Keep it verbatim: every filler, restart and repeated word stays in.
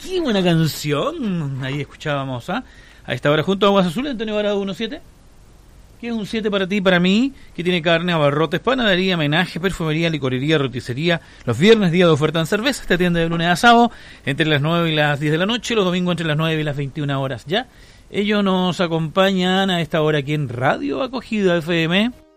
qué buena canción. Ahí escuchábamos, ¿ah? A esta hora junto a Aguas Azules, Antonio Varado uno siete. ¿Qué es un siete para ti y para mí? Que tiene carne, abarrotes, panadería, menaje, perfumería, licorería, roticería. Los viernes día de oferta en cerveza. Te atiende de lunes a sábado entre las nueve y las diez de la noche. Los domingos entre las nueve y las veintiuna horas. Ya. Ellos nos acompañan a esta hora aquí en Radio Acogida F M.